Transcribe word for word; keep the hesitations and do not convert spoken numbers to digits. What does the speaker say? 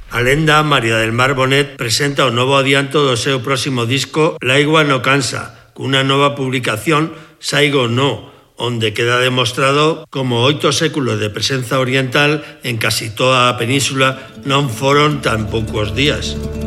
A lenda María del Mar Bonet presenta o novo adianto do seu próximo disco L'aigua no cansa, cunha nova publicación Saigo no, onde queda demostrado como oito séculos de presenza oriental en casi toda a península non foron tan poucos días.